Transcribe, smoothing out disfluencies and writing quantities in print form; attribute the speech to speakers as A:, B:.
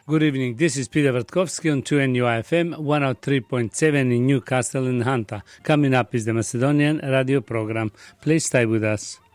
A: Good evening. This is Peter Vertkovsky on 2NUIFM 103.7 in Newcastle and Hunter. Coming up is the Macedonian radio program. Please stay with us.